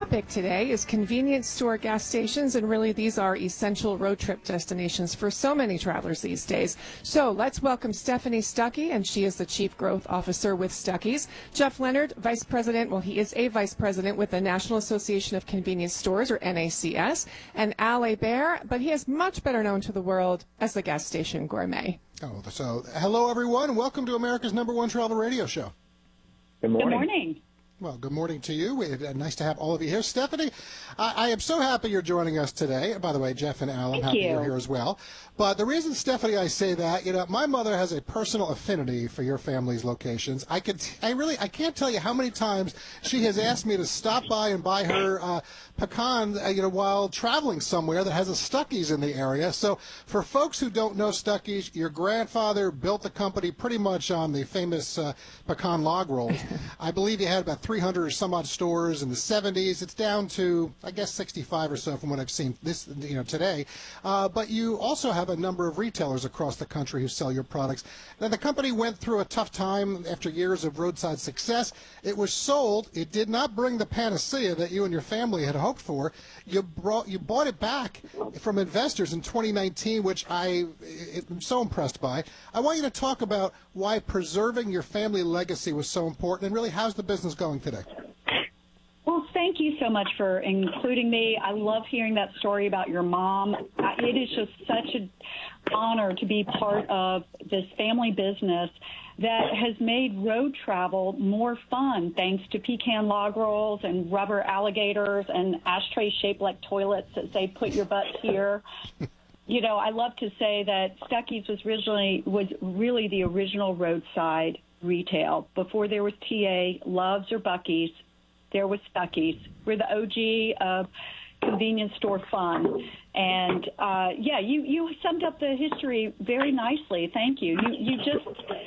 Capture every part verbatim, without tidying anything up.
topic today is convenience store gas stations, and really these are essential road trip destinations for so many travelers these days. So let's welcome Stephanie Stuckey, and she is the Chief Growth Officer with Stuckey's. Jeff Leonard, Vice President, well, he is a Vice President with the National Association of Convenience Stores, or N A C S, and Al Hebert, but he is much better known to the world as the Gas Station Gourmet. Oh, so hello, everyone. Welcome to America's number one travel radio show. Good morning. Good morning. Well, good morning to you. It, uh, nice to have all of you here. Stephanie, I, I am so happy you're joining us today. By the way, Jeff and Al, I'm Thank happy you. you're here as well. But the reason, Stephanie, I say that, you know, my mother has a personal affinity for your family's locations. I could, I really, I can't tell you how many times she has asked me to stop by and buy her uh, pecan, uh, you know, while traveling somewhere that has a Stuckey's in the area. So for folks who don't know Stuckey's, your grandfather built the company pretty much on the famous uh, pecan log rolls. I believe you had about three hundred or some odd stores in the seventies. It's down to, I guess, sixty-five or so from what I've seen this, you know, today. Uh, but you also have a number of retailers across the country who sell your products. Now, the company went through a tough time after years of roadside success. It was sold. It did not bring the panacea that you and your family had hoped for. You brought, you bought it back from investors in twenty nineteen, which I am so impressed by. I want you to talk about why preserving your family legacy was so important, and really, how's the business going today? Well, thank you so much for including me. I love hearing that story about your mom. It is just such an honor to be part of this family business that has made road travel more fun thanks to pecan log rolls and rubber alligators and ashtrays shaped like toilets that say, put your butts here. You know, I love to say that Stuckey's was originally was really the original roadside retail. Before there was T A, Love's, or Buc-ee's, there was Stuckey's. We're the O G of convenience store fun. And, uh, yeah, you, you summed up the history very nicely. Thank you. You, you just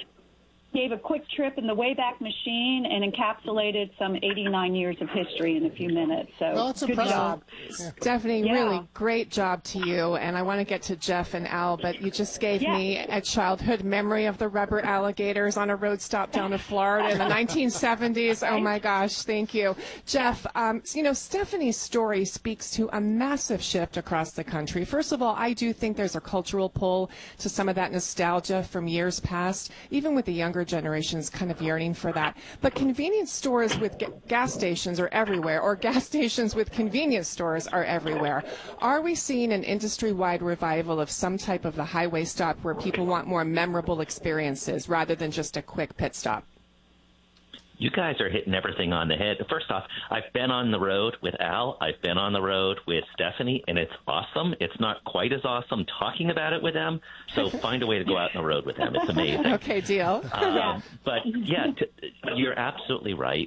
gave a quick trip in the Wayback Machine and encapsulated some eighty-nine years of history in a few minutes. So Well, it's good impressive. job. Yeah. Stephanie, Yeah. really great job to you, and I want to get to Jeff and Al, but you just gave Yeah. me a childhood memory of the rubber alligators on a road stop down in Florida in the nineteen seventies. Oh my gosh, thank you. Jeff, um, so, you know, Stephanie's story speaks to a massive shift across the country. First of all, I do think there's a cultural pull to some of that nostalgia from years past, even with the younger generations kind of yearning for that. But convenience stores with ga- gas stations are everywhere, or gas stations with convenience stores are everywhere. Are we seeing an industry-wide revival of some type of the highway stop where people want more memorable experiences rather than just a quick pit stop? You guys are hitting everything on the head. First off, I've been on the road with Al. I've been on the road with Stephanie, and it's awesome. It's not quite as awesome talking about it with them, so find a way to go out on the road with them. It's amazing. Okay, deal. Um, Yeah. But, yeah, t- you're absolutely right.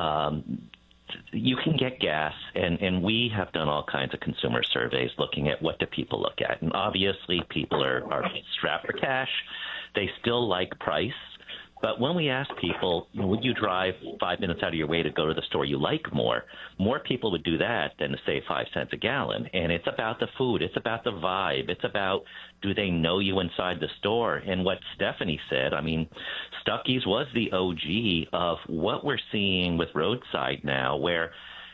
Um, you can get gas, and, and we have done all kinds of consumer surveys looking at what do people look at. And obviously, people are, are strapped for cash. They still like price. But when we ask people, you know, would you drive five minutes out of your way to go to the store you like more, more people would do that than to save five cents a gallon. And it's about the food. It's about the vibe. It's about, do they know you inside the store? And what Stephanie said, I mean, Stuckey's was the O G of what we're seeing with roadside now, where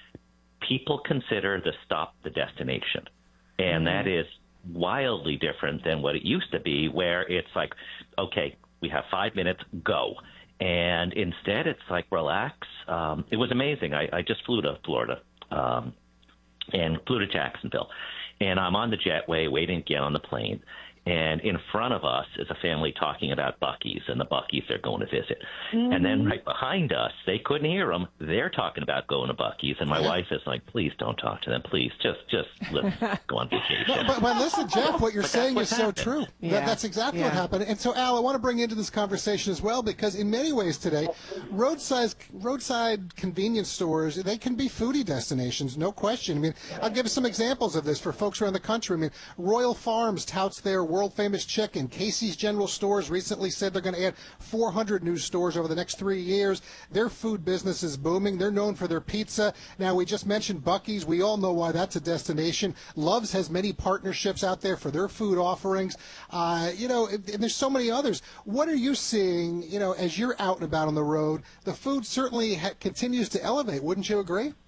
people consider the stop the destination. And that is wildly different than what it used to be, where it's like, okay, we have five minutes, go. And instead, it's like, relax. Um, it was amazing. I, I just flew to Florida um, and flew to Jacksonville. And I'm on the jetway waiting to get on the plane. And in front of us is a family talking about Buc-ee's and the Buc-ee's they're going to visit. Mm-hmm. And then right behind us, they couldn't hear them. They're talking about going to Buc-ee's. And my wife is like, please don't talk to them. Please, just just let's go on vacation. But, but, but listen, Jeff, what you're But saying that's is what so happened. true. Yeah. That, that's exactly Yeah. what happened. And so, Al, I want to bring you into this conversation as well, because in many ways today, roadside roadside convenience stores, they can be foodie destinations, no question. I mean, I'll give you some examples of this for folks around the country. I mean, Royal Farms touts their world-famous chicken. Casey's General Stores recently said they're going to add four hundred new stores over the next three years. Their food business is booming. They're known for their pizza. Now, we just mentioned Buc-ee's. We all know why that's a destination. Love's has many partnerships out there for their food offerings. Uh, you know, and there's so many others. What are you seeing, you know, as you're out and about on the road? The food certainly ha- continues to elevate. Wouldn't you agree?